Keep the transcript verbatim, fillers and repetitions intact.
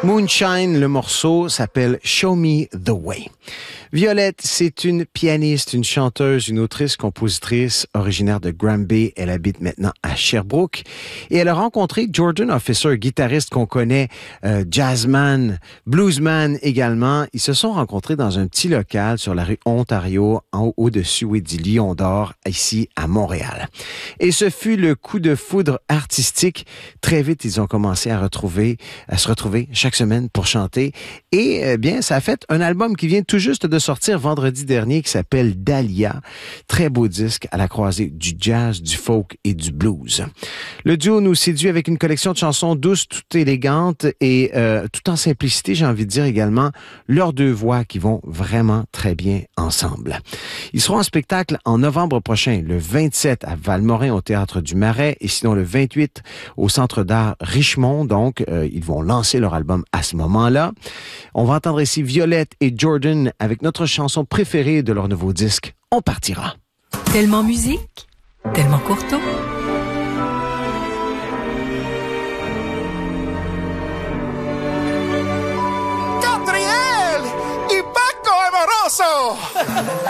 Moonshine, le morceau s'appelle Show Me the Way. Violette, c'est une pianiste, une chanteuse, une autrice, compositrice originaire de Granby. Elle habite maintenant à Sherbrooke. Et elle a rencontré Jordan Officer, guitariste qu'on connaît, euh, jazzman, bluesman également. Ils se sont rencontrés dans un petit local sur la rue Ontario, en, au-dessus oui, du Lion d'Or, ici à Montréal. Et ce fut le coup de foudre artistique. Très vite, ils ont commencé à retrouver, à se retrouver chaque semaine pour chanter. Et eh bien, ça a fait un album qui vient tout juste de sortir vendredi dernier qui s'appelle Dahlia. Très beau disque à la croisée du jazz, du folk et du blues. Le duo nous séduit avec une collection de chansons douces, tout élégantes et euh, tout en simplicité, j'ai envie de dire également, leurs deux voix qui vont vraiment très bien ensemble. Ils seront en spectacle en novembre prochain, le vingt-sept à Valmorin au Théâtre du Marais et sinon le vingt-huit au Centre d'art Richemont. Donc, euh, ils vont lancer leur album à ce moment-là. On va entendre ici Violette et Jordan avec notre chanson préférée de leur nouveau disque, On partira. Tellement musique, tellement courto.